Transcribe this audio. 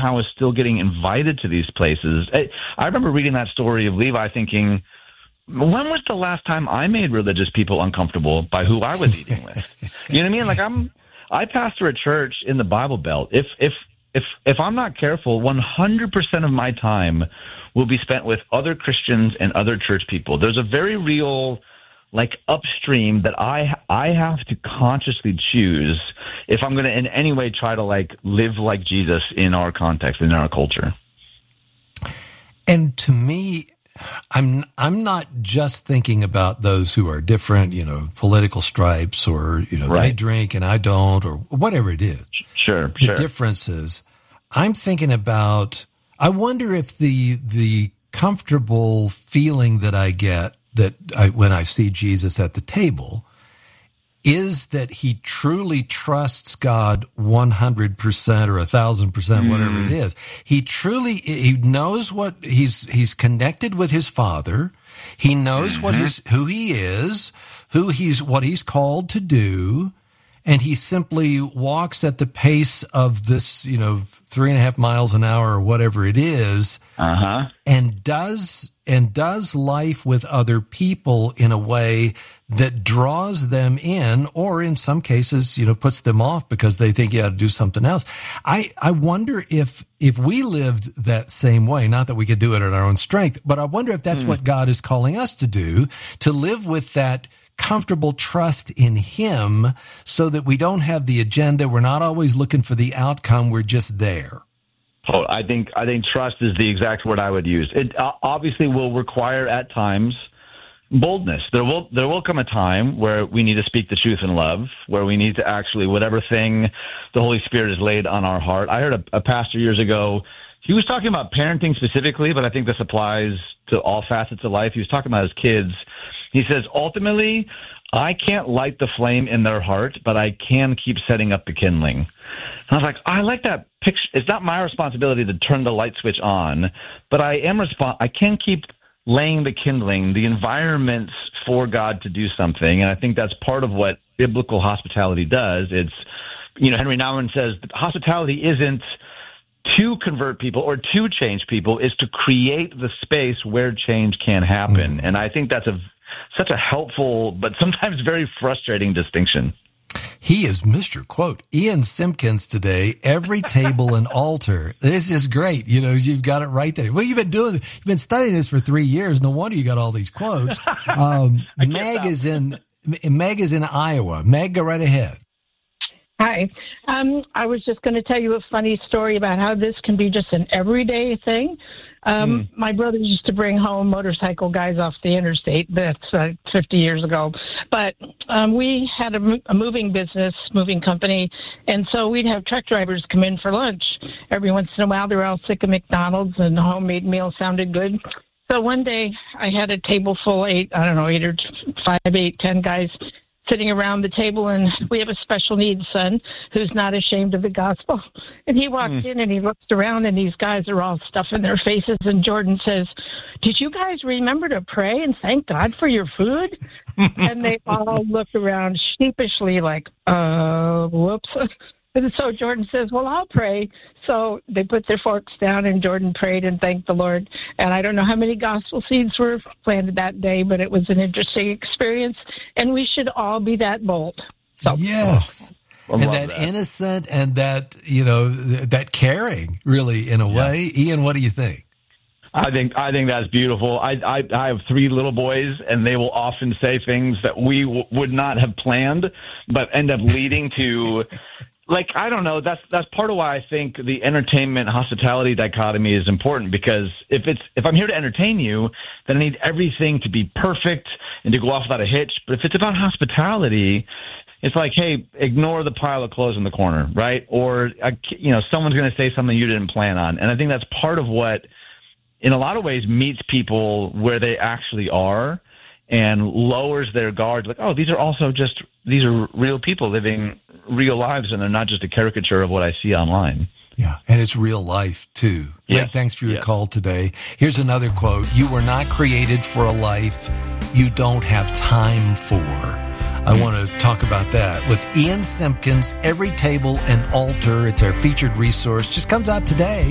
somehow is still getting invited to these places. I remember reading that story of Levi thinking, when was the last time I made religious people uncomfortable by who I was eating with? You know what I mean? Like I pastor a church in the Bible Belt. If I'm not careful, 100% of my time will be spent with other Christians and other church people. There's a very real, like, upstream that I have to consciously choose if I'm going to in any way try to, like, live like Jesus in our context, in our culture. And to me, I'm not just thinking about those who are different, political stripes, or, right. They drink and I don't, or whatever it is. Sure. Differences. I'm thinking about, I wonder if the comfortable feeling that I get when I see Jesus at the table is that he truly trusts God 100% or 1,000%, whatever it is. He knows what he's connected with his Father. He knows who he is, what he's called to do. And he simply walks at the pace of this, 3.5 miles an hour or whatever it is, and does life with other people in a way that draws them in, or in some cases, puts them off because they think you ought to do something else. I wonder if we lived that same way, not that we could do it at our own strength, but I wonder if that's what God is calling us to do, to live with that comfortable trust in him, so that we don't have the agenda. We're not always looking for the outcome. We're just there. Oh, I think trust is the exact word I would use. It obviously will require at times boldness. There will come a time where we need to speak the truth in love, where we need to actually, whatever thing the Holy Spirit has laid on our heart. I heard a pastor years ago, he was talking about parenting specifically, but I think this applies to all facets of life. He was talking about his kids. He says, ultimately, I can't light the flame in their heart, but I can keep setting up the kindling. And I was like, I like that picture. It's not my responsibility to turn the light switch on, but I can keep laying the kindling, the environments for God to do something. And I think that's part of what biblical hospitality does. It's, Henry Nouwen says hospitality isn't to convert people or to change people, is to create the space where change can happen. And I think that's such a helpful but sometimes very frustrating distinction. He is Mr. Quote, Ian Simpkins today, every table and altar. This is great. You've got it right there. Well, you've been studying this for 3 years. No wonder you got all these quotes. Meg is in Iowa. Meg, go right ahead. Hi. I was just going to tell you a funny story about how this can be just an everyday thing. My brother used to bring home motorcycle guys off the interstate. That's 50 years ago. But we had a moving company, and so we'd have truck drivers come in for lunch. Every once in a while, they were all sick of McDonald's, and the homemade meal sounded good. So one day, I had a table full, 8 or 10 guys sitting around the table, and we have a special needs son who's not ashamed of the gospel. And he walked in and he looks around, and these guys are all stuffing their faces. And Jordan says, "Did you guys remember to pray and thank God for your food?" And they all look around sheepishly like, whoops. And so Jordan says, "Well, I'll pray." So they put their forks down, and Jordan prayed and thanked the Lord. And I don't know how many gospel seeds were planted that day, but it was an interesting experience. And we should all be that bold. So, yes. And that innocent and that, that caring, really, in a way. Ian, what do you think? I think that's beautiful. I have 3 little boys, and they will often say things that we would not have planned, but end up leading to... I don't know. That's part of why I think the entertainment hospitality dichotomy is important, because if I'm here to entertain you, then I need everything to be perfect and to go off without a hitch. But if it's about hospitality, it's like, hey, ignore the pile of clothes in the corner, right? Or someone's going to say something you didn't plan on, and I think that's part of what, in a lot of ways, meets people where they actually are and lowers their guard. Like, oh, these are real people living real lives, and they're not just a caricature of what I see online. Yeah, and it's real life, too. Yes. Red, thanks for your call today. Here's another quote. "You were not created for a life you don't have time for." I want to talk about that with Ian Simpkins, Every Table and Altar. It's our featured resource. Just comes out today.